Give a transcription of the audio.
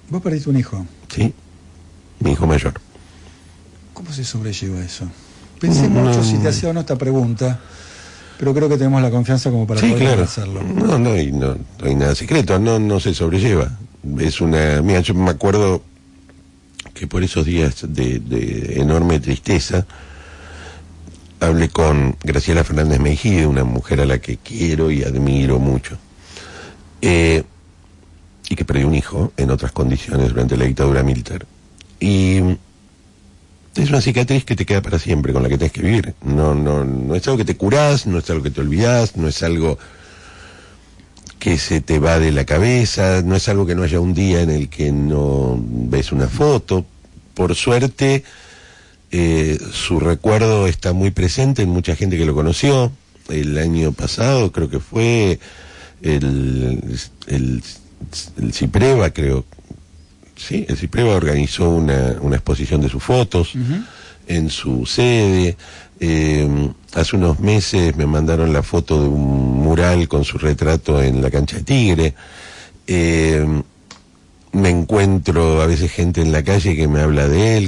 Vos perdiste un hijo. Sí, mi hijo mayor. ¿Cómo se sobrelleva eso? Pensé mucho si te hacía o no esta pregunta, pero creo que tenemos la confianza como para poder hacerlo. No hay nada secreto, no se sobrelleva. Es mira, yo me acuerdo que por esos días de enorme tristeza hablé con Graciela Fernández Mejide, una mujer a la que quiero y admiro mucho, y que perdió un hijo en otras condiciones durante la dictadura militar. Y es una cicatriz que te queda para siempre, con la que tienes que vivir. No es algo que te curás, no es algo que te olvidás, no es algo que se te va de la cabeza, no es algo que no haya un día en el que no ves una foto. Por suerte, su recuerdo está muy presente en mucha gente que lo conoció. El año pasado creo que fue el Cipreva, creo. Sí, el Cipreva organizó una exposición de sus fotos en su sede. Hace unos meses me mandaron la foto de un mural con su retrato en la cancha de Tigre. Me encuentro a veces gente en la calle que me habla de él,